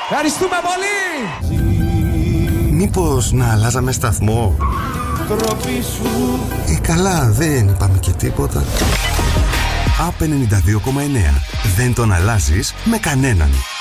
Ευχαριστούμε πολύ. Μήπως να αλλάζαμε σταθμό? Καλά, δεν είπαμε και τίποτα. A92,9. Δεν τον αλλάζεις με κανέναν.